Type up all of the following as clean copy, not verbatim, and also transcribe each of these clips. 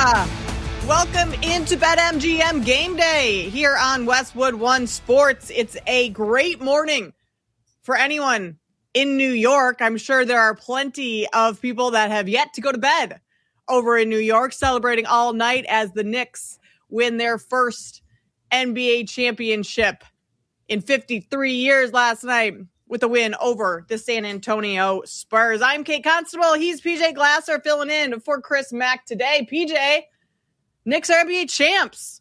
Welcome into BetMGM Game Day here on Westwood One Sports. It's a great morning for anyone in New York. I'm sure there are plenty of people that have yet to go to bed over in New York, celebrating all night as the Knicks win their first NBA championship in 53 years last night with a win over the San Antonio Spurs. I'm Kate Constable. He's PJ Glasser filling in for Chris Mack today. PJ, Knicks are NBA champs.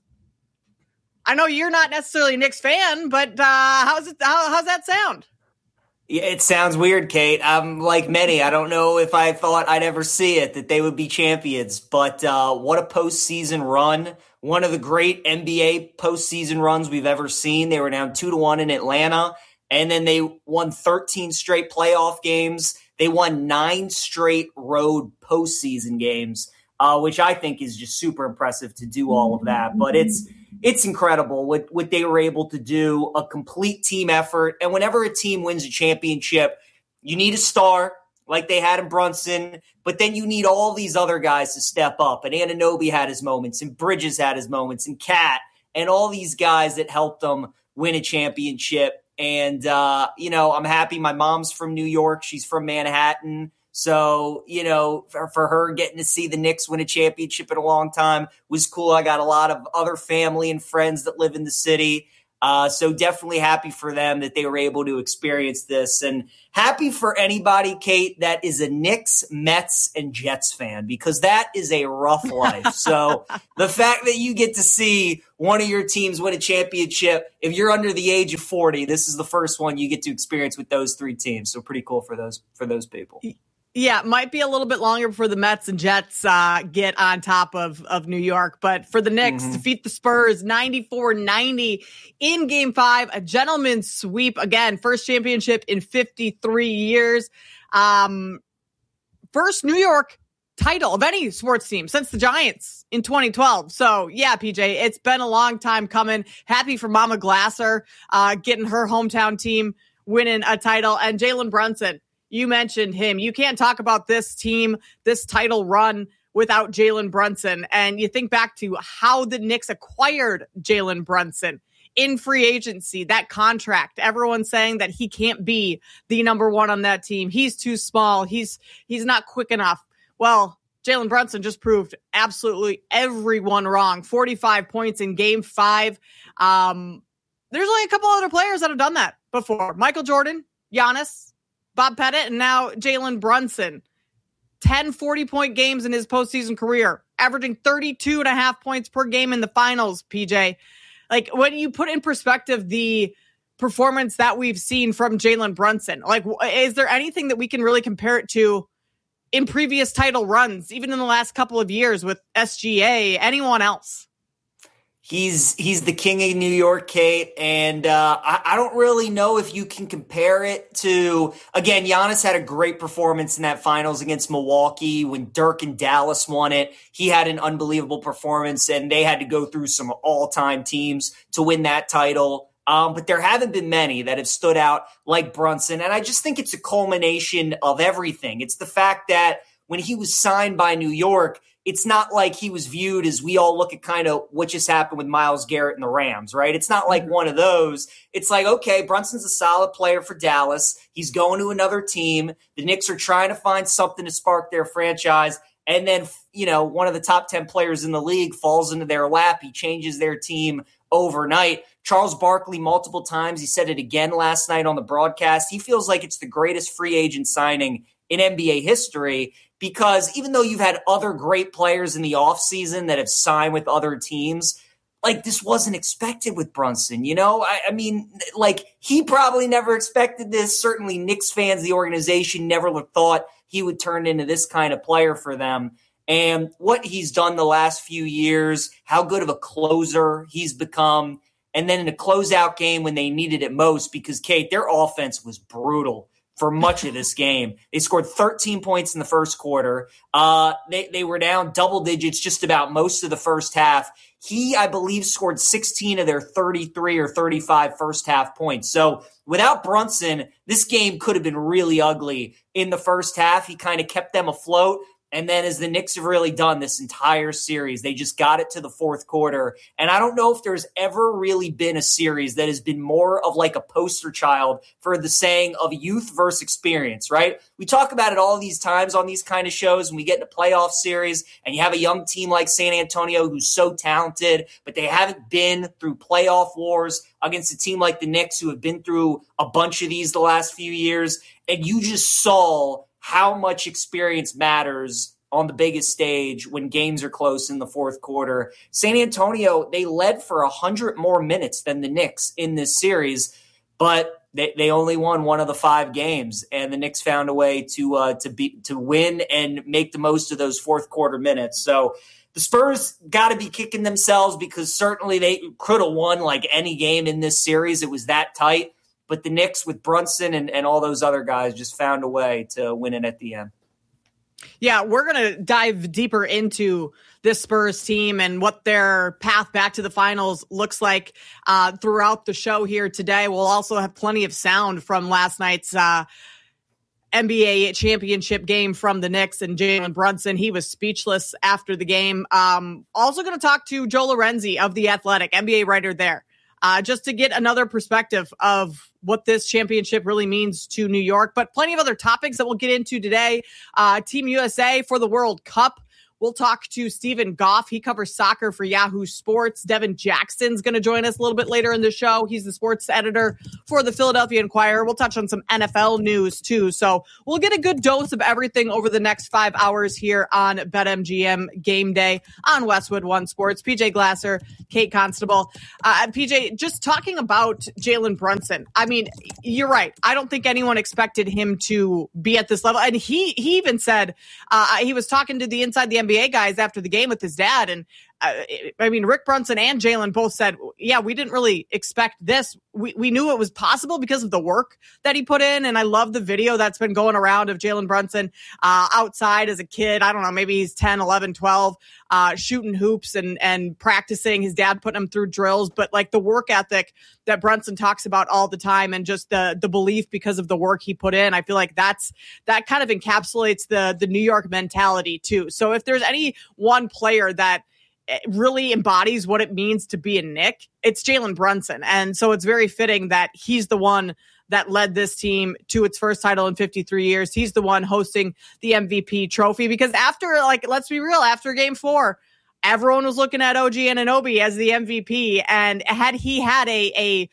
I know you're not necessarily a Knicks fan, but how's that sound? Yeah, it sounds weird, Kate. I'm like many. I don't know if I thought I'd ever see it, that they would be champions. But what a postseason run. One of the great NBA postseason runs we've ever seen. They were down 2-1 in Atlanta, and then they won 13 straight playoff games. They won 9 straight road postseason games. Which I think is just super impressive to do all of that. But it's incredible what they were able to do, a complete team effort. And whenever a team wins a championship, you need a star like they had in Brunson, but then you need all these other guys to step up. And Anunoby had his moments, and Bridges had his moments, and Cat, and all these guys that helped them win a championship. And, I'm happy my mom's from New York. She's from Manhattan. So, for her getting to see the Knicks win a championship in a long time was cool. I got a lot of other family and friends that live in the city. So definitely happy for them that they were able to experience this. And happy for anybody, Kate, that is a Knicks, Mets, and Jets fan, because that is a rough life. So the fact that you get to see one of your teams win a championship, if you're under the age of 40, this is the first one you get to experience with those 3 teams. So pretty cool for those people. Yeah, it might be a little bit longer before the Mets and Jets get on top of New York. But for the Knicks, defeat the Spurs 94-90 in Game 5, a gentleman's sweep. Again, first championship in 53 years. First New York title of any sports team since the Giants in 2012. So, yeah, PJ, it's been a long time coming. Happy for Mama Glasser getting her hometown team winning a title. And Jalen Brunson. You mentioned him. You can't talk about this team, this title run without Jalen Brunson. And you think back to how the Knicks acquired Jalen Brunson in free agency, that contract. Everyone's saying that he can't be the number one on that team. He's too small. He's not quick enough. Well, Jalen Brunson just proved absolutely everyone wrong. 45 points in Game 5. There's only a couple other players that have done that before. Michael Jordan, Giannis, Bob Pettit, and now Jalen Brunson. 10 40-point games in his postseason career, averaging 32.5 points per game in the finals, PJ. Like, when you put in perspective the performance that we've seen from Jalen Brunson, like, is there anything that we can really compare it to in previous title runs, even in the last couple of years with SGA, anyone else? He's the king of New York, Kate, and I don't really know if you can compare it to, again, Giannis had a great performance in that finals against Milwaukee when Dirk and Dallas won it. He had an unbelievable performance, and they had to go through some all-time teams to win that title. But there haven't been many that have stood out like Brunson, and I just think it's a culmination of everything. It's the fact that when he was signed by New York, it's not like he was viewed as we all look at kind of what just happened with Myles Garrett and the Rams, right? It's not like one of those. It's like, okay, Brunson's a solid player for Dallas. He's going to another team. The Knicks are trying to find something to spark their franchise. And then, one of the top 10 players in the league falls into their lap. He changes their team overnight. Charles Barkley, multiple times, he said it again last night on the broadcast. He feels like it's the greatest free agent signing in NBA history, because even though you've had other great players in the offseason that have signed with other teams, like, this wasn't expected with Brunson, I mean, like, he probably never expected this. Certainly Knicks fans, the organization, never thought he would turn into this kind of player for them. And what he's done the last few years, how good of a closer he's become, and then in a closeout game when they needed it most, because, Kate, their offense was brutal for much of this game. They scored 13 points in the first quarter. They were down double digits just about most of the first half. He, I believe, scored 16 of their 33 or 35 first half points. So without Brunson, this game could have been really ugly in the first half. He kind of kept them afloat. And then as the Knicks have really done this entire series, they just got it to the fourth quarter. And I don't know if there's ever really been a series that has been more of like a poster child for the saying of youth versus experience, right? We talk about it all these times on these kind of shows when we get in a playoff series and you have a young team like San Antonio who's so talented, but they haven't been through playoff wars against a team like the Knicks who have been through a bunch of these the last few years. And you just saw how much experience matters on the biggest stage when games are close in the fourth quarter. San Antonio, they led for 100 more minutes than the Knicks in this series, but they only won one of the 5 games, and the Knicks found a way to win and make the most of those fourth quarter minutes. So the Spurs got to be kicking themselves because certainly they could have won like any game in this series. It was that tight. But the Knicks with Brunson and all those other guys just found a way to win it at the end. Yeah, we're going to dive deeper into this Spurs team and what their path back to the finals looks like throughout the show here today. We'll also have plenty of sound from last night's NBA championship game from the Knicks and Jalen Brunson. He was speechless after the game. Also going to talk to Joe Lorenzi of The Athletic, NBA writer there. Just to get another perspective of what this championship really means to New York, but plenty of other topics that we'll get into today. Team USA for the World Cup. We'll talk to Stephen Goff. He covers soccer for Yahoo Sports. Devin Jackson's going to join us a little bit later in the show. He's the sports editor for the Philadelphia Inquirer. We'll touch on some NFL news too. So we'll get a good dose of everything over the next 5 hours here on BetMGM Game Day on Westwood One Sports. PJ Glasser, Kate Constable. PJ, just talking about Jalen Brunson. I mean, you're right. I don't think anyone expected him to be at this level. And he even said, he was talking to the Inside the NBA guys after the game with his dad. And I mean, Rick Brunson and Jalen both said, yeah, we didn't really expect this. We knew it was possible because of the work that he put in. And I love the video that's been going around of Jalen Brunson outside as a kid. I don't know, maybe he's 10, 11, 12, shooting hoops and practicing. His dad putting him through drills, but like the work ethic that Brunson talks about all the time and just the belief because of the work he put in. I feel like that kind of encapsulates the New York mentality too. So if there's any one player that really embodies what it means to be a Knick, it's Jalen Brunson. And so it's very fitting that he's the one that led this team to its first title in 53 years. He's the one hosting the MVP trophy because after, like, let's be real, after game 4, everyone was looking at OG Anunoby as the MVP. And had he had a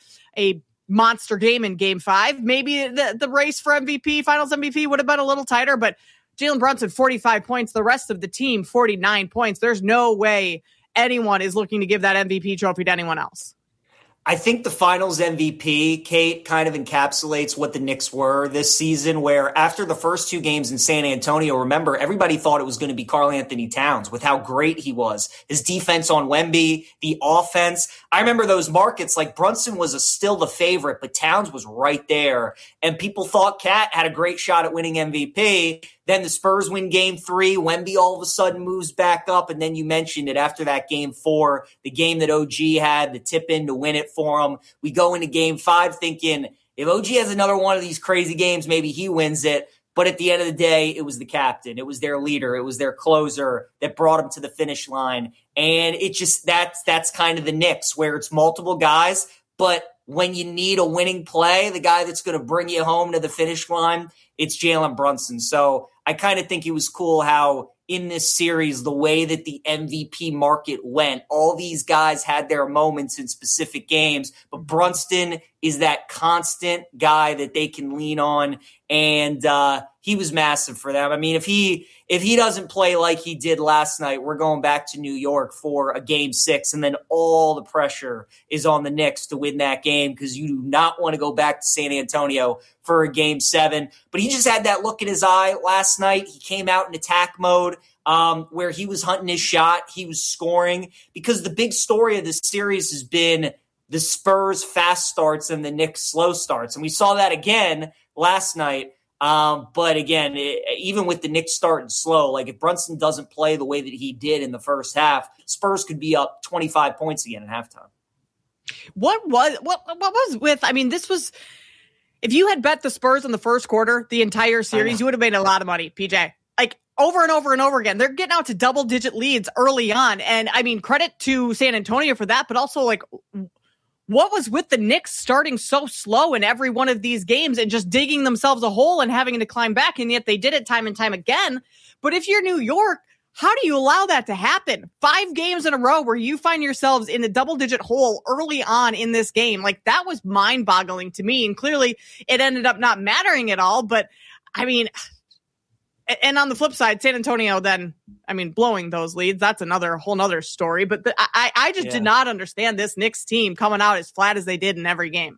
monster game in game 5, maybe the race for MVP, finals MVP would have been a little tighter, but Jalen Brunson, 45 points. The rest of the team, 49 points. There's no way anyone is looking to give that MVP trophy to anyone else. I think the finals MVP, Kate, kind of encapsulates what the Knicks were this season, where after the first 2 games in San Antonio, remember, everybody thought it was going to be Karl Anthony Towns with how great he was. His defense on Wemby, the offense. I remember those markets, like Brunson was still the favorite, but Towns was right there. And people thought Cat had a great shot at winning MVP. Then the Spurs win game 3. Wemby all of a sudden moves back up. And then you mentioned it after that game 4, the game that OG had, the tip in to win it for him. We go into game 5 thinking if OG has another one of these crazy games, maybe he wins it. But at the end of the day, it was the captain. It was their leader. It was their closer that brought him to the finish line. And it just, that's kind of the Knicks where it's multiple guys. But when you need a winning play, the guy that's going to bring you home to the finish line, it's Jalen Brunson. So I kind of think it was cool how in this series, the way that the MVP market went, all these guys had their moments in specific games, but Brunson is that constant guy that they can lean on. And he was massive for them. I mean, if he doesn't play like he did last night, we're going back to New York for a game 6. And then all the pressure is on the Knicks to win that game because you do not want to go back to San Antonio for a game 7. But he just had that look in his eye last night. He came out in attack mode where he was hunting his shot. He was scoring because the big story of this series has been the Spurs fast starts and the Knicks slow starts. And we saw that again last night. But again, even with the Knicks starting slow, like if Brunson doesn't play the way that he did in the first half, Spurs could be up 25 points again at halftime. What was with, I mean, this was, if you had bet the Spurs in the first quarter, the entire series, you would have made a lot of money, PJ. Like over and over and over again. They're getting out to double-digit leads early on. And, I mean, credit to San Antonio for that, but also, like, what was with the Knicks starting so slow in every one of these games and just digging themselves a hole and having to climb back? And yet they did it time and time again. But if you're New York, how do you allow that to happen? 5 games in a row where you find yourselves in a double-digit hole early on in this game. Like, that was mind-boggling to me. And clearly it ended up not mattering at all. But, I mean, and on the flip side, San Antonio then, I mean, blowing those leads, that's whole nother story. But I just did not understand this Knicks team coming out as flat as they did in every game.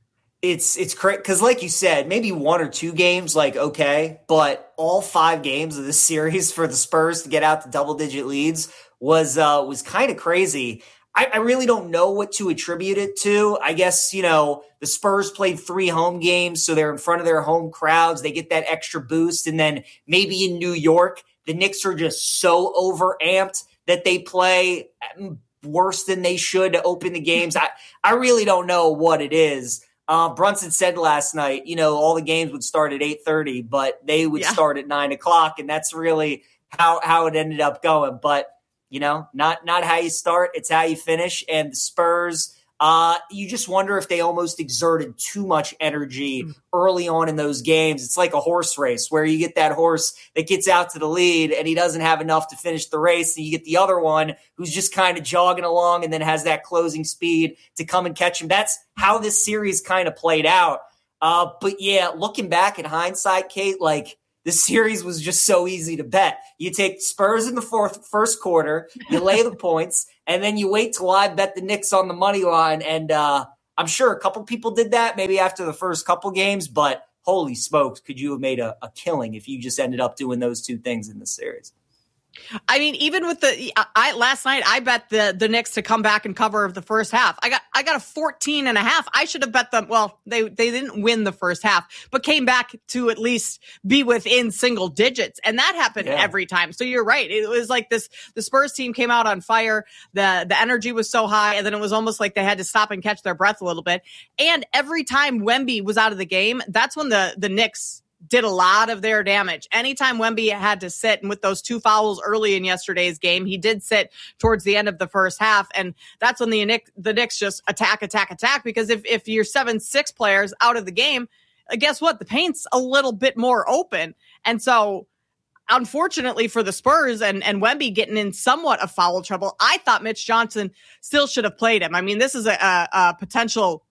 It's crazy because, like you said, maybe 1 or 2 games, like, okay, but all 5 games of this series for the Spurs to get out to double-digit leads was kind of crazy. I really don't know what to attribute it to. I guess, the Spurs played 3 home games, so they're in front of their home crowds. They get that extra boost, and then maybe in New York, the Knicks are just so overamped that they play worse than they should to open the games. I really don't know what it is. Brunson said last night, all the games would start at 8:30, but they would start at 9:00, and that's really how it ended up going. But not how you start, it's how you finish. And the Spurs, you just wonder if they almost exerted too much energy early on in those games. It's like a horse race where you get that horse that gets out to the lead and he doesn't have enough to finish the race. And you get the other one who's just kind of jogging along and then has that closing speed to come and catch him. That's how this series kind of played out. But yeah, looking back in hindsight, Kate, like, this series was just so easy to bet. You take Spurs in the first quarter, you lay the points, and then you wait till I bet the Knicks on the money line. And I'm sure a couple people did that maybe after the first couple games, but holy smokes, could you have made a killing if you just ended up doing those 2 things in the series? I mean, even with last night, I bet the Knicks to come back and cover the first half. I got a 14.5. I should have bet them. Well, they didn't win the first half, but came back to at least be within single digits. And that happened every time. So you're right. It was like the Spurs team came out on fire. The energy was so high. And then it was almost like they had to stop and catch their breath a little bit. And every time Wemby was out of the game, that's when the Knicks did a lot of their damage. Anytime Wemby had to sit, and with those 2 fouls early in yesterday's game, he did sit towards the end of the first half. And that's when the Knicks just attack, because if you're 7-6 players out of the game, guess what? The paint's a little bit more open. And so unfortunately for the Spurs and Wemby getting in somewhat of foul trouble, I thought Mitch Johnson still should have played him. I mean, this is a potential,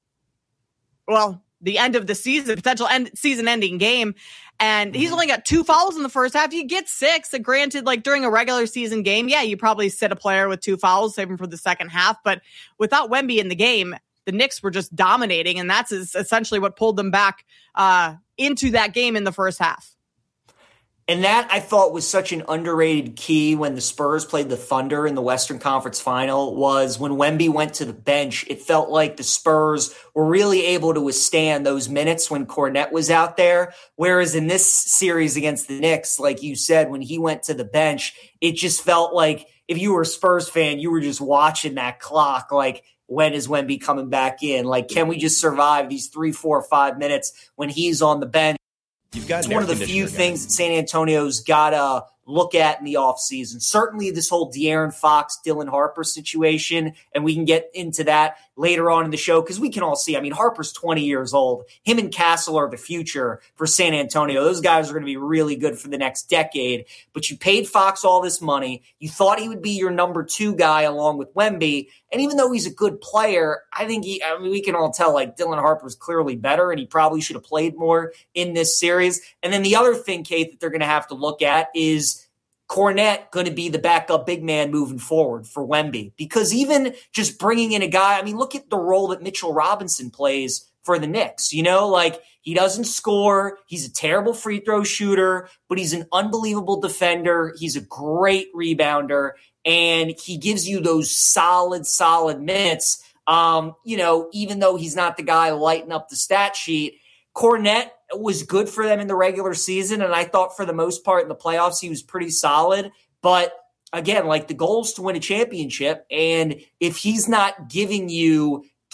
the end of the season, potential season-ending game. And he's only got 2 fouls in the first half. You get 6. And granted, like during a regular season game, you probably sit a player with 2 fouls, save him for the second half. But without Wemby in the game, the Knicks were just dominating. And that's essentially what pulled them back into that game in the first half. And that, I thought, was such an underrated key when the Spurs played the Thunder in the Western Conference Final, was when Wemby went to the bench, it felt like the Spurs were really able to withstand those minutes when Kornet was out there. Whereas in this series against the Knicks, like you said, when he went to the bench, it just felt like if you were a Spurs fan, you were just watching that clock, like, when is Wemby coming back in? Like, can we just survive these 3, 4, 5 minutes when he's on the bench? It's one of the few things that San Antonio's got to look at in the offseason. Certainly this whole De'Aaron Fox, Dylan Harper situation, and we can get into that later on in the show because we can all see, I mean, Harper's 20 years old. Him and Castle are the future for San Antonio. Those guys are going to be really good for the next decade. But you paid Fox all this money. You thought he would be your number 2 guy along with Wemby. And even though he's a good player, I think we can all tell, like, Dylan Harper's clearly better, and he probably should have played more in this series. And then the other thing, Kate, that they're going to have to look at is Kornet going to be the backup big man moving forward for Wemby. Because even just bringing in a guy, I mean, look at the role that Mitchell Robinson plays for the Knicks. Like, he doesn't score. He's a terrible free throw shooter, but he's an unbelievable defender. He's a great rebounder, and he gives you those solid minutes. Even though he's not the guy lighting up the stat sheet, Kornet was good for them in the regular season, and I thought for the most part in the playoffs he was pretty solid. But again, like, the goal is to win a championship, and if he's not giving you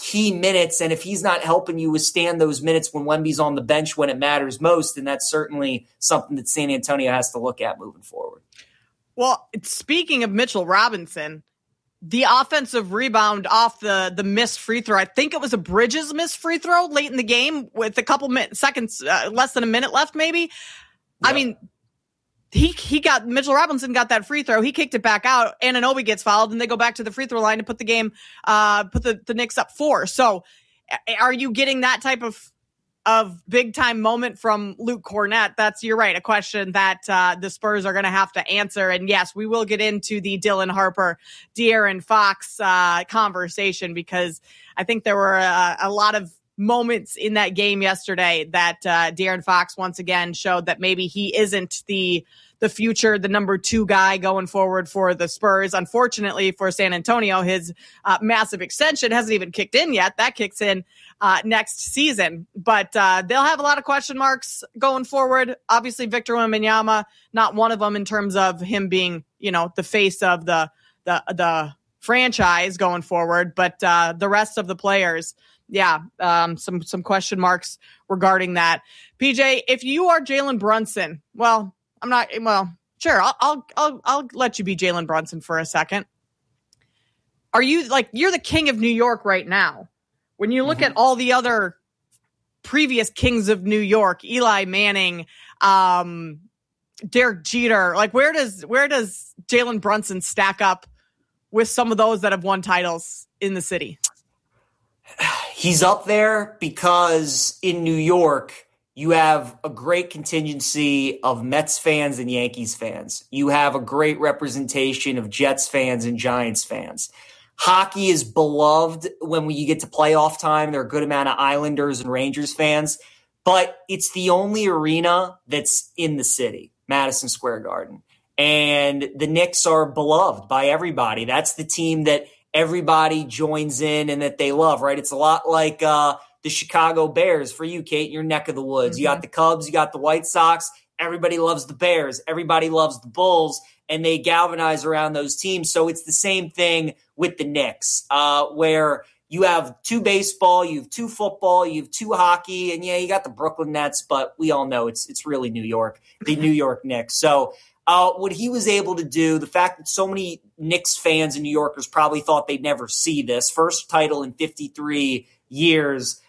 key minutes. And if he's not helping you withstand those minutes when Wemby's on the bench when it matters most, then that's certainly something that San Antonio has to look at moving forward. Well, speaking of Mitchell Robinson, the offensive rebound off the missed free throw, I think it was a Bridges missed free throw late in the game with a couple seconds, less than a minute left maybe. Yep. I mean, Mitchell Robinson got that free throw. He kicked it back out. Anunoby gets fouled, and they go back to the free throw line to put the game, put the Knicks up 4. So are you getting that type of big time moment from Luke Kornet? You're right, a question that the Spurs are going to have to answer. And yes, we will get into the Dylan Harper, De'Aaron Fox conversation, because I think there were a lot of moments in that game yesterday that De'Aaron Fox once again showed that maybe he isn't the future, the number 2 guy going forward for the Spurs. Unfortunately for San Antonio, his massive extension hasn't even kicked in yet. That kicks in next season. But they'll have a lot of question marks going forward. Obviously, Victor Wembanyama, not one of them in terms of him being, the face of the franchise going forward. But the rest of the players, some question marks regarding that. PJ, if you are Jalen Brunson, sure, I'll let you be Jalen Brunson for a second. Are you you're the king of New York right now? When you look at all the other previous kings of New York, Eli Manning, Derek Jeter, where does Jalen Brunson stack up with some of those that have won titles in the city? He's up there because in New York, you have a great contingency of Mets fans and Yankees fans. You have a great representation of Jets fans and Giants fans. Hockey is beloved when you get to playoff time. There are a good amount of Islanders and Rangers fans, but it's the only arena that's in the city, Madison Square Garden. And the Knicks are beloved by everybody. That's the team that everybody joins in and that they love, right? It's a lot like the Chicago Bears for you, Kate, in your neck of the woods. You got the Cubs, you got the White Sox. Everybody loves the Bears. Everybody loves the Bulls, and they galvanize around those teams. So it's the same thing with the Knicks, where you have 2 baseball, you have 2 football, you have 2 hockey, and you got the Brooklyn Nets, but we all know it's really New York, the New York Knicks. So what he was able to do, the fact that so many Knicks fans and New Yorkers probably thought they'd never see this, first title in 53 years.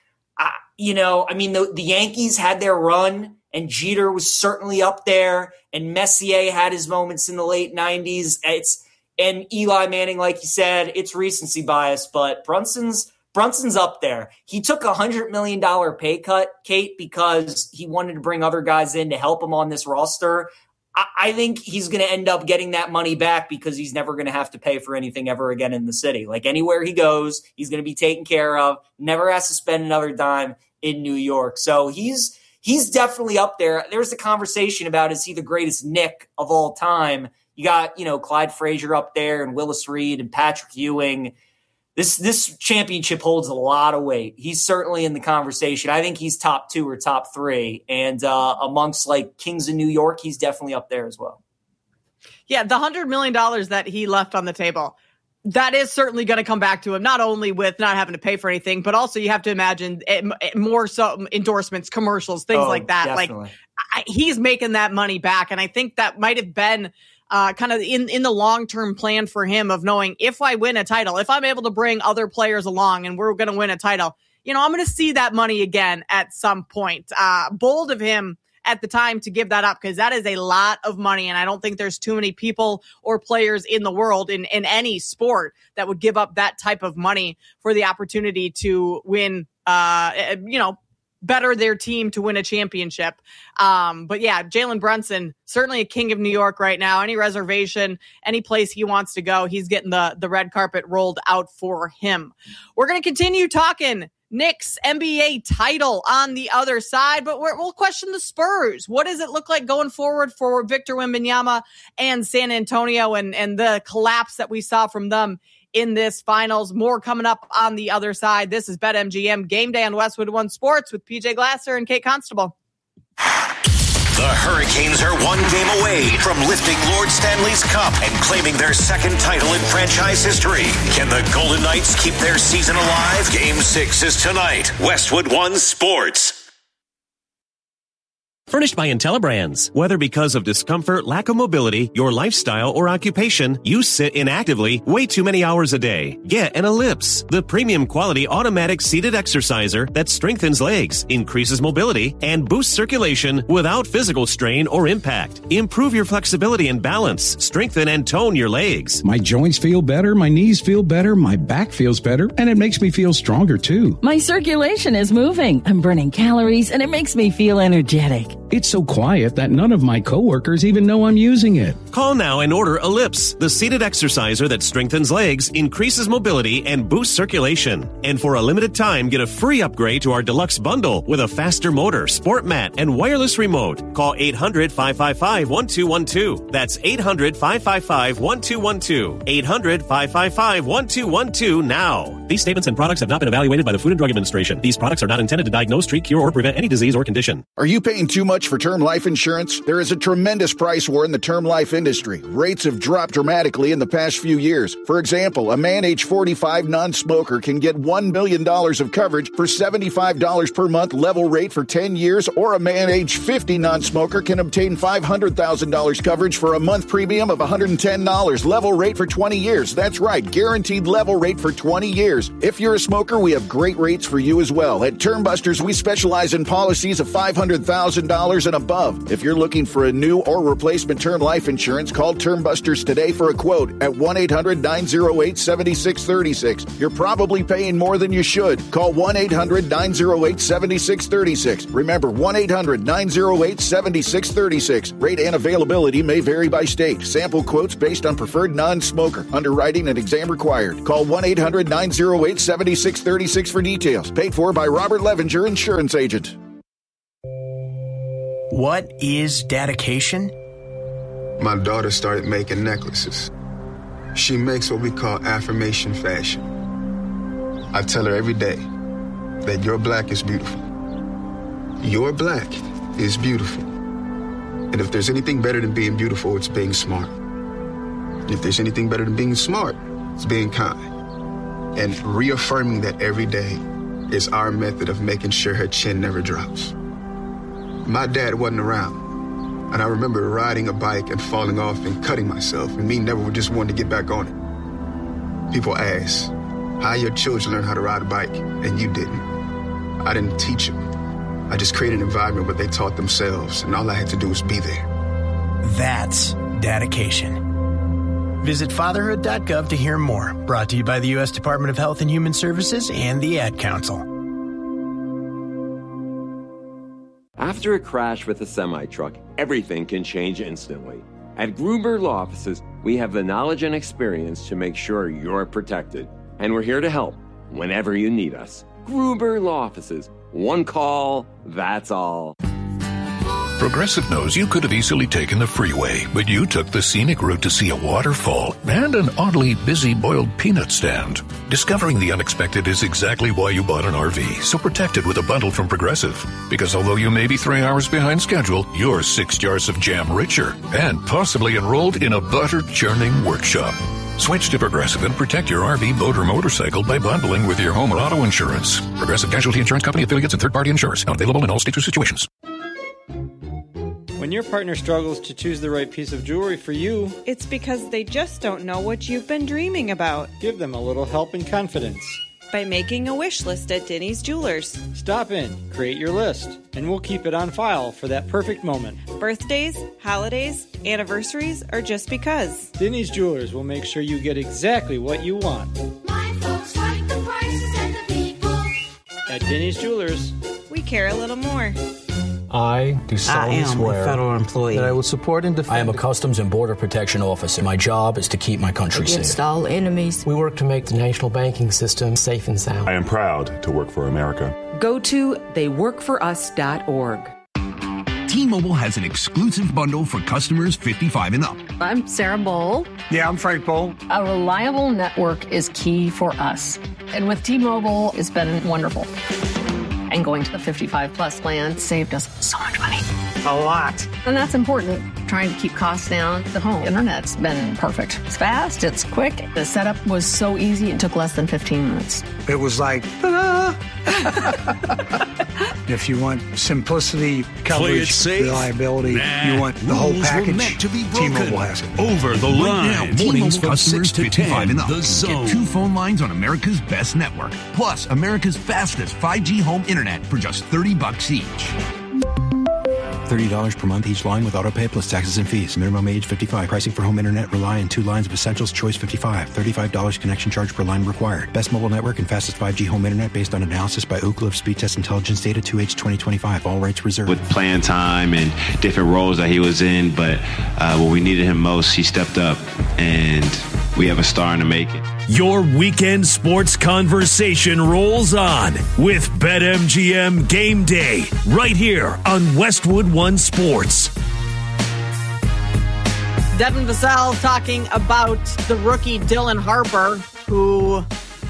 The Yankees had their run, and Jeter was certainly up there, and Messier had his moments in the late 90s. And Eli Manning, like you said, it's recency bias, but Brunson's up there. He took $100 million pay cut, Kate, because he wanted to bring other guys in to help him on this roster. I think he's going to end up getting that money back because he's never going to have to pay for anything ever again in the city. Anywhere he goes, he's going to be taken care of, never has to spend another dime in New York. So he's definitely up there. There's the conversation about, is he the greatest Knick of all time? You got, Clyde Frazier up there and Willis Reed and Patrick Ewing. This championship holds a lot of weight. He's certainly in the conversation. I think he's top 2 or top 3. And amongst Kings of New York, he's definitely up there as well. Yeah, the $100 million that he left on the table, that is certainly going to come back to him, not only with not having to pay for anything, but also you have to imagine more so endorsements, commercials, things like that. Definitely. He's making that money back. And I think that might have been kind of in the long-term plan for him of knowing, if I win a title, if I'm able to bring other players along and we're going to win a title, I'm going to see that money again at some point. Bold of him at the time to give that up, because that is a lot of money. And I don't think there's too many people or players in the world in any sport that would give up that type of money for the opportunity to win, better their team to win a championship. But yeah, Jalen Brunson, certainly a king of New York right now. Any reservation, any place he wants to go, he's getting the red carpet rolled out for him. We're going to continue talking Knicks NBA title on the other side, but we'll question the Spurs. What does it look like going forward for Victor Wembanyama and San Antonio and the collapse that we saw from them in this finals? More coming up on the other side. This is BetMGM Game Day on Westwood One Sports with PJ Glasser and Kate Constable. The Hurricanes are one game away from lifting Lord Stanley's Cup and claiming their second title in franchise history. Can the Golden Knights keep their season alive? Game 6 is tonight. Westwood One Sports. Furnished by IntelliBrands. Whether because of discomfort, lack of mobility, your lifestyle, or occupation, you sit inactively way too many hours a day. Get an Ellipse, the premium quality automatic seated exerciser that strengthens legs, increases mobility, and boosts circulation without physical strain or impact. Improve your flexibility and balance. Strengthen and tone your legs. My joints feel better, my knees feel better, my back feels better, and it makes me feel stronger too. My circulation is moving. I'm burning calories, and it makes me feel energetic. It's so quiet that none of my coworkers even know I'm using it. Call now and order Ellipse, the seated exerciser that strengthens legs, increases mobility, and boosts circulation. And for a limited time, get a free upgrade to our deluxe bundle with a faster motor, sport mat, and wireless remote. Call 800-555-1212. That's 800-555-1212. 800-555-1212 now. These statements and products have not been evaluated by the Food and Drug Administration. These products are not intended to diagnose, treat, cure, or prevent any disease or condition. Are you paying too much for term life insurance? There is a tremendous price war in the term life industry. Rates have dropped dramatically in the past few years. For example, a man age 45 non-smoker can get $1 million of coverage for $75 per month level rate for 10 years, or a man age 50 non-smoker can obtain $500,000 coverage for a month premium of $110 level rate for 20 years. That's right, guaranteed level rate for 20 years. If you're a smoker, we have great rates for you as well. At Termbusters, we specialize in policies of $500,000 and above. If you're looking for a new or replacement term life insurance, call Termbusters today for a quote at 1-800-908-7636. You're probably paying more than you should. Call 1-800-908-7636. Remember, 1-800-908-7636. Rate and availability may vary by state. Sample quotes based on preferred non-smoker. Underwriting and exam required. Call 1-800-908-7636 for details. Paid for by Robert Levinger, Insurance Agent. What is dedication? My daughter started making necklaces. She makes what we call affirmation fashion. I tell her every day that your black is beautiful. Your black is beautiful. And if there's anything better than being beautiful, it's being smart. If there's anything better than being smart, it's being kind. And reaffirming that every day is our method of making sure her chin never drops. My dad wasn't around, and I remember riding a bike and falling off and cutting myself, and me never just wanted to get back on it. People ask, how your children learn how to ride a bike, and you didn't? I didn't teach them. I just created an environment where they taught themselves, and all I had to do was be there. That's dedication. Visit fatherhood.gov to hear more. Brought to you by the U.S. Department of Health and Human Services and the Ad Council. After a crash with a semi-truck, everything can change instantly. At Gruber Law Offices, we have the knowledge and experience to make sure you're protected. And we're here to help whenever you need us. Gruber Law Offices. One call, that's all. Progressive knows you could have easily taken the freeway, but you took the scenic route to see a waterfall and an oddly busy boiled peanut stand. Discovering the unexpected is exactly why you bought an RV, so protect it with a bundle from Progressive. Because although you may be 3 hours behind schedule, you're 6 jars of jam richer and possibly enrolled in a butter-churning workshop. Switch to Progressive and protect your RV, boat, or motorcycle by bundling with your home or auto insurance. Progressive Casualty Insurance Company, affiliates, and third-party insurers. Not available in all states or situations. When your partner struggles to choose the right piece of jewelry for you, it's because they just don't know what you've been dreaming about. Give them a little help and confidence by making a wish list at Denny's Jewelers. Stop in, create your list, and we'll keep it on file for that perfect moment. Birthdays, holidays, anniversaries, or just because. Denny's Jewelers will make sure you get exactly what you want. My folks like the prices and the people. At Denny's Jewelers, we care a little more. I do solemnly swear a federal employee that I will support and defend. I am a Customs and Border Protection officer. My job is to keep my country against safe. all enemies. We work to make the national banking system safe and sound. I am proud to work for America. Go to theyworkforus.org. T-Mobile has an exclusive bundle for customers 55 and up. I'm Sarah Bowl. Yeah, I'm Frank Bowl. A reliable network is key for us. And with T-Mobile, it's been wonderful. And going to the 55 Plus plan saved us so much money. A lot. And that's important, trying to keep costs down. The home internet's been perfect. It's fast, it's quick. The setup was so easy, it took less than 15 minutes. It was like, ta-da! If you want simplicity, coverage, reliability, you want the whole package, T-Mobile has it. Over the line. Now, Mornings T-Mobile from customers 6 to 55 10. and up The can Zone. get 2 phone lines on America's best network. Plus, America's fastest 5G home internet for just $30 each. $30 per month each line with autopay plus taxes and fees. Minimum age 55. Pricing for home internet rely on 2 lines of essentials. Choice 55. $35 connection charge per line required. Best mobile network and fastest 5G home internet based on analysis by Ookla of Speed Test Intelligence data 2H 2025. All rights reserved. With playing time and different roles that he was in, but when we needed him most, he stepped up, and we have a star in the making. Your weekend sports conversation rolls on with BetMGM Game Day right here on Westwood One Sports. Devin Vassell talking about the rookie Dylan Harper, who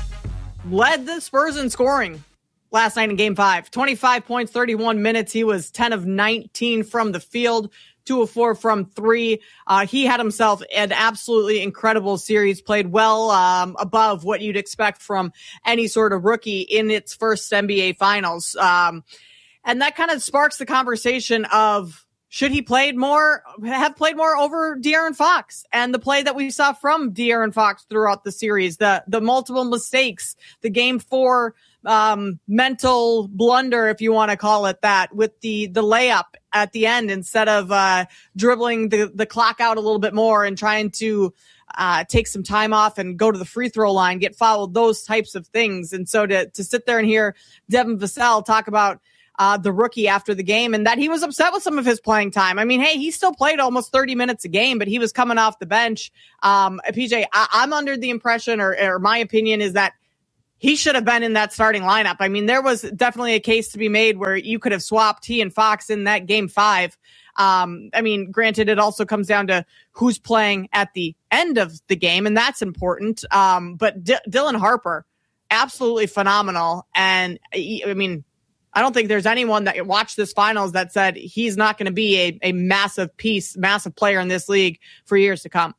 led the Spurs in scoring last night in Game 5. 25 points, 31 minutes. He was 10 of 19 from the field. 2 of 4 from 3. He had himself an absolutely incredible series, played well above what you'd expect from any sort of rookie in its first NBA Finals. And that kind of sparks the conversation of, should he have played more over De'Aaron Fox, and the play that we saw from De'Aaron Fox throughout the series, the multiple mistakes, the Game 4 mental blunder, if you want to call it that, with the layup at the end instead of dribbling the clock out a little bit more and trying to take some time off and go to the free throw line, get fouled, those types of things. And so to sit there and hear Devin Vassell talk about the rookie after the game, and that he was upset with some of his playing time. I mean, hey, he still played almost 30 minutes a game, but he was coming off the bench. PJ, I'm under the impression, or my opinion is that he should have been in that starting lineup. I mean, there was definitely a case to be made where you could have swapped he and Fox in that Game 5. I mean, granted, it also comes down to who's playing at the end of the game, and that's important. But Dylan Harper, absolutely phenomenal. And I mean, I don't think there's anyone that watched this finals that said he's not going to be a massive player in this league for years to come.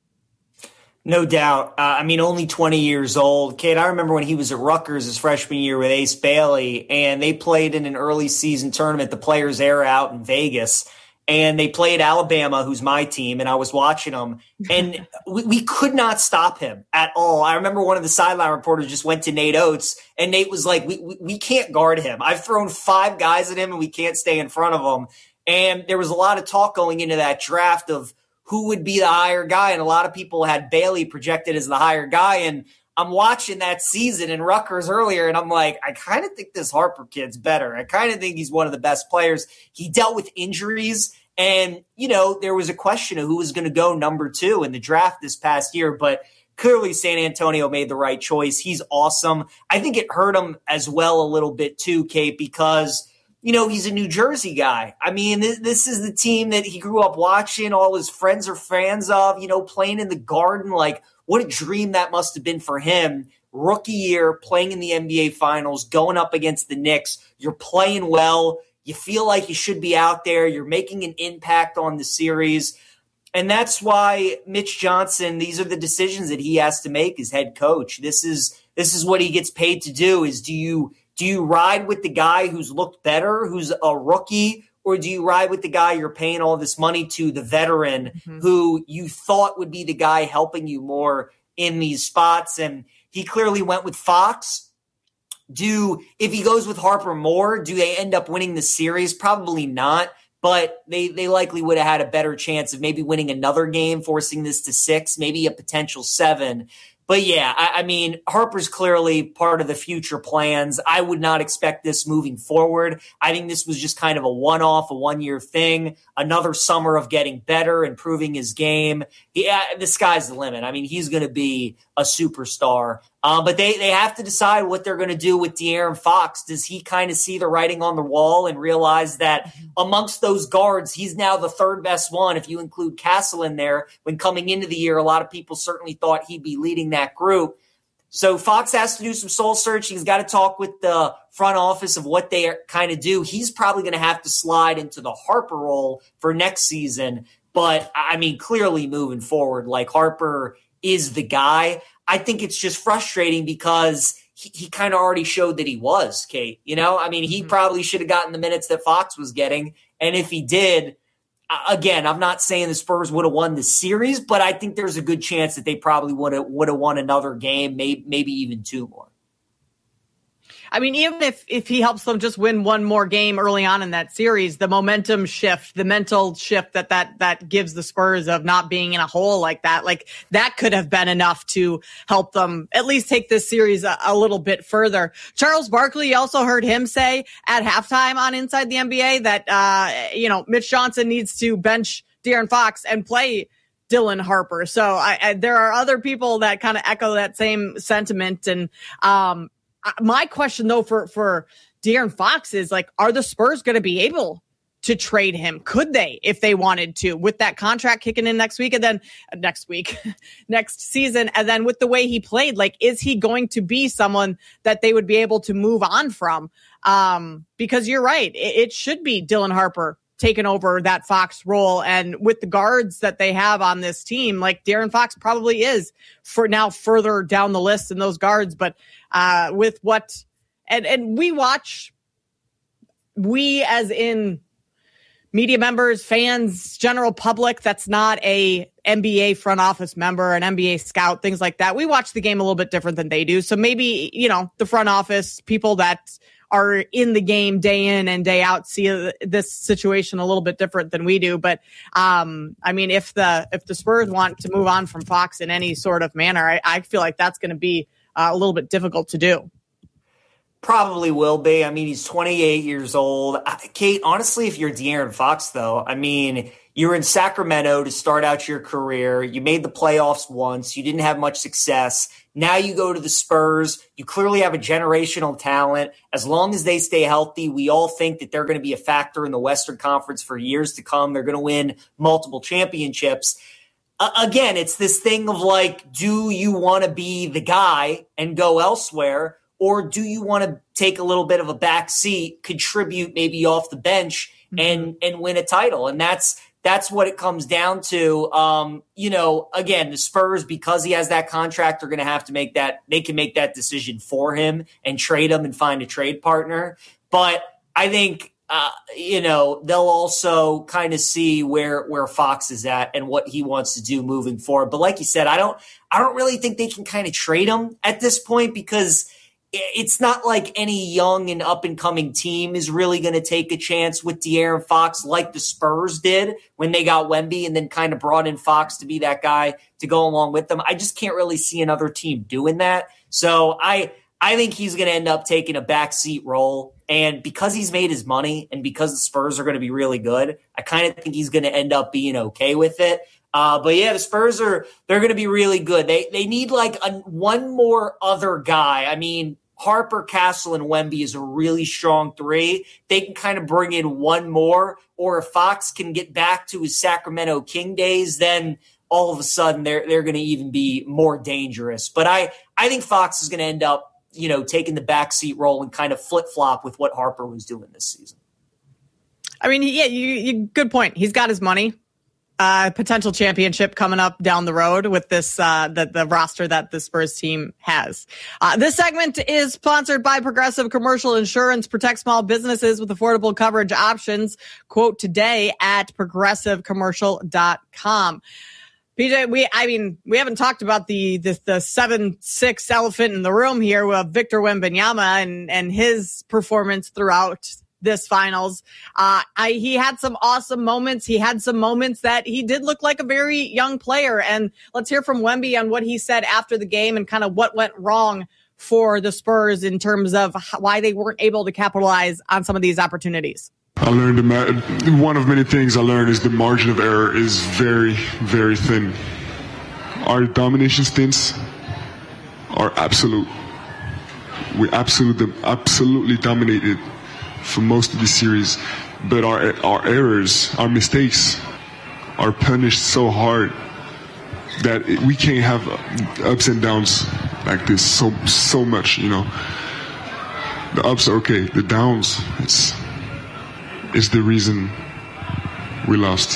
No doubt. I mean, only 20 years old. Kid, I remember when he was at Rutgers his freshman year with Ace Bailey, and they played in an early season tournament, the Players Era out in Vegas. And they played Alabama, who's my team, and I was watching them. And we could not stop him at all. I remember one of the sideline reporters just went to Nate Oates, and Nate was like, we can't guard him. I've thrown 5 guys at him, and we can't stay in front of him. And there was a lot of talk going into that draft of who would be the higher guy, and a lot of people had Bailey projected as the higher guy. And I'm watching that season in Rutgers earlier, and I'm like, I kind of think this Harper kid's better. I kind of think he's one of the best players. He dealt with injuries, and, you know, there was a question of who was going to go number 2 in the draft this past year, but clearly San Antonio made the right choice. He's awesome. I think it hurt him as well a little bit too, Kate, because, you know, he's a New Jersey guy. I mean, this is the team that he grew up watching. All his friends are fans of, you know, playing in the Garden. Like, what a dream that must have been for him. Rookie year, playing in the NBA Finals, going up against the Knicks. You're playing well. You feel like you should be out there. You're making an impact on the series. And that's why Mitch Johnson, these are the decisions that he has to make as head coach. This is what he gets paid to do, is do you ride with the guy who's looked better, who's a rookie, or do you ride with the guy you're paying all this money to, the veteran, who you thought would be the guy helping you more in these spots? And he clearly went with Fox. If he goes with Harper more, do they end up winning the series? Probably not, but they likely would have had a better chance of maybe winning another game, forcing this to 6, maybe a potential 7. But yeah, I mean, Harper's clearly part of the future plans. I would not expect this moving forward. I think this was just kind of a one-off, a one-year thing, another summer of getting better, improving his game. Yeah, the sky's the limit. I mean, he's going to be a superstar. But they have to decide what they're going to do with De'Aaron Fox. Does he kind of see the writing on the wall and realize that amongst those guards, he's now the 3rd best one, if you include Castle in there? When coming into the year, a lot of people certainly thought he'd be leading that group. So Fox has to do some soul searching. He's got to talk with the front office of what they kind of do. He's probably going to have to slide into the Harper role for next season. But, I mean, clearly moving forward, like Harper is the guy. I think it's just frustrating because he kind of already showed that he was, Kate. You know, I mean, he probably should have gotten the minutes that Fox was getting. And if he did, again, I'm not saying the Spurs would have won the series, but I think there's a good chance that they probably would have won another game, maybe even 2 more. I mean, even if he helps them just win one more game early on in that series, the momentum shift, the mental shift that gives the Spurs of not being in a hole like that could have been enough to help them at least take this series a little bit further. Charles Barkley, you also heard him say at halftime on Inside the NBA that, Mitch Johnson needs to bench De'Aaron Fox and play Dylan Harper. So there are other people that kind of echo that same sentiment. And, my question, though, for De'Aaron Fox is, like, are the Spurs going to be able to trade him? Could they, if they wanted to, with that contract kicking in next season, and then with the way he played, like, is he going to be someone that they would be able to move on from? Because you're right, it should be Dylan Harper taking over that Fox role. And with the guards that they have on this team, like De'Aaron Fox probably is for now further down the list in those guards. But with what, and we as in media members, fans, general public, that's not a NBA front office member, an NBA scout, things like that. We watch the game a little bit different than they do. So maybe, the front office people that are in the game day in and day out see this situation a little bit different than we do. But I mean, if the Spurs want to move on from Fox in any sort of manner, I feel like that's going to be a little bit difficult to do. Probably will be. I mean, he's 28 years old. Kate, honestly, if you're De'Aaron Fox, though, I mean, you were in Sacramento to start out your career. You made the playoffs once. You didn't have much success. Now you go to the Spurs. You clearly have a generational talent. As long as they stay healthy, we all think that they're going to be a factor in the Western Conference for years to come. They're going to win multiple championships. Again, it's this thing of like, do you want to be the guy and go elsewhere? Or do you want to take a little bit of a back seat, contribute maybe off the bench and win a title? And that's what it comes down to. Again, the Spurs, because he has that contract, are going to have to make that. They can make that decision for him and trade him and find a trade partner. But I think, they'll also kind of see where Fox is at and what he wants to do moving forward. But like you said, I don't really think they can kind of trade him at this point because it's not like any young and up-and-coming team is really going to take a chance with De'Aaron Fox like the Spurs did when they got Wemby and then kind of brought in Fox to be that guy to go along with them. I just can't really see another team doing that. So I think he's going to end up taking a backseat role. And because he's made his money and because the Spurs are going to be really good, I kind of think he's going to end up being okay with it. But yeah, the Spurs they're going to be really good. They need like one more other guy. I mean, Harper, Castle, and Wemby is a really strong 3. They can kind of bring in one more, or if Fox can get back to his Sacramento King days, then all of a sudden they're going to even be more dangerous. But I think Fox is going to end up, taking the backseat role and kind of flip-flop with what Harper was doing this season. I mean, yeah, you good point. He's got his money. Potential championship coming up down the road with this, the roster that the Spurs team has. This segment is sponsored by Progressive Commercial Insurance. Protect small businesses with affordable coverage options. Quote today at progressivecommercial.com. PJ, we haven't talked about the 7-6 elephant in the room here with Victor Wembanyama and his performance throughout this finals. He had some awesome moments. He had some moments that he did look like a very young player. And let's hear from Wemby on what he said after the game and kind of what went wrong for the Spurs in terms of why they weren't able to capitalize on some of these opportunities. I learned one of many things I learned is the margin of error is very, very thin. Our domination stints are absolute. We absolutely dominated for most of the series, but our errors, our mistakes are punished so hard that we can't have ups and downs like this so much, you know. The ups are okay, the downs is the reason we lost.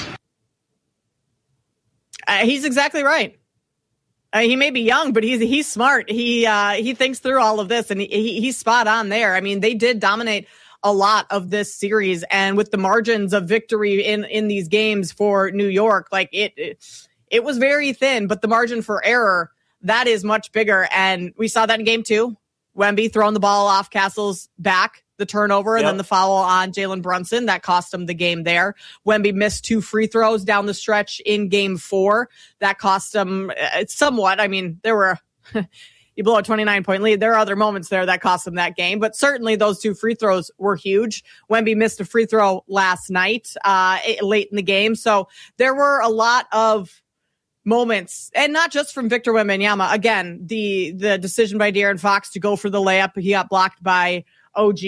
He's exactly right. He may be young, but he's smart. He thinks through all of this, and he's spot on there. I mean, they did dominate a lot of this series, and with the margins of victory in these games for New York, like it was very thin, but the margin for error, that is much bigger. And we saw that in game 2. Wemby throwing the ball off Castle's back, the turnover, and then the foul on Jalen Brunson. That cost him the game there. Wemby missed 2 free throws down the stretch in game 4. That cost him somewhat. I mean, there were... You blow a 29-point lead. There are other moments there that cost them that game, but certainly those 2 free throws were huge. Wemby missed a free throw last night, late in the game. So there were a lot of moments, and not just from Victor Wembanyama. Again, the decision by De'Aaron Fox to go for the layup, he got blocked by OG.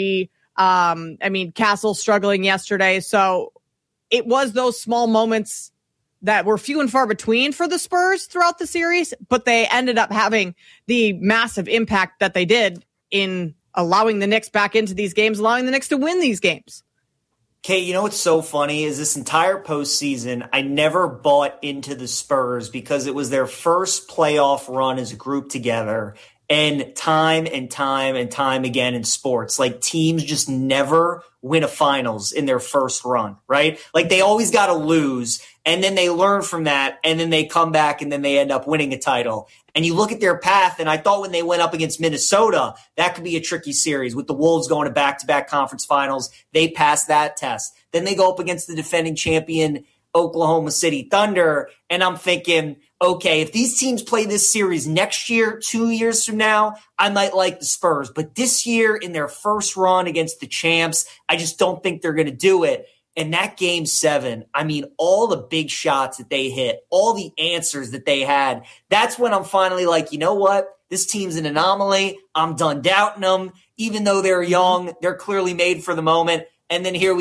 I mean, Castle struggling yesterday. So it was those small moments that were few and far between for the Spurs throughout the series, but they ended up having the massive impact that they did in allowing the Knicks back into these games, allowing the Knicks to win these games. Kate, you know what's so funny is this entire postseason, I never bought into the Spurs because it was their first playoff run as a group together. And time again in sports, like teams just never win a finals in their first run, right? Like they always got to lose, and then they learn from that, and then they come back, and then they end up winning a title. And you look at their path, and I thought when they went up against Minnesota, that could be a tricky series with the Wolves going to back-to-back conference finals. They passed that test. Then they go up against the defending champion Oklahoma City Thunder, and I'm thinking, okay, if these teams play this series next year, 2 years from now, I might like the Spurs. But this year, in their first run against the champs, I just don't think they're going to do it. And that game 7, I mean, all the big shots that they hit, all the answers that they had, that's when I'm finally like, you know what? This team's an anomaly. I'm done doubting them. Even though they're young, they're clearly made for the moment. And then here we